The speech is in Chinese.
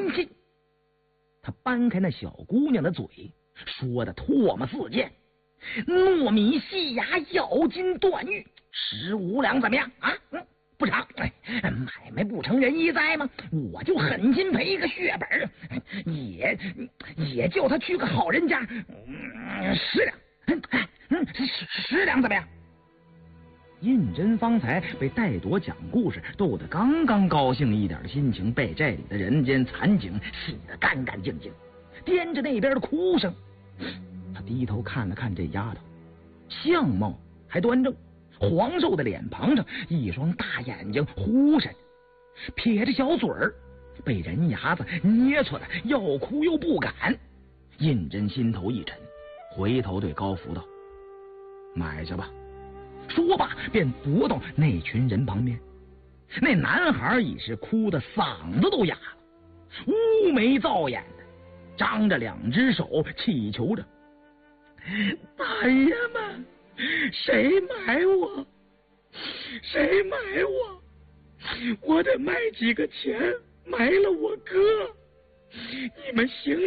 生气。他搬开那小姑娘的嘴，说的唾沫四溅：糯米细芽，咬金断玉，15两怎么样啊？不成，买卖不成仁义在吗？我就狠心赔个血本，也叫他去个好人家，10两，10两怎么样？胤禛方才被戴朵讲故事逗得刚刚高兴一点的心情，被这里的人间惨景洗得干干净净，掂着那边的哭声。他低头看了看这丫头，相貌还端正，黄瘦的脸庞上一双大眼睛忽闪着，撇着小嘴儿，被人牙子捏出来，要哭又不敢。胤禛心头一沉，回头对高福道：买去吧。说罢便踱到那群人旁边。那男孩已是哭得嗓子都哑了，乌眉造眼的，张着2只手祈求着：大爷们，谁买我？谁买我？我得卖几个钱埋了我哥，你们行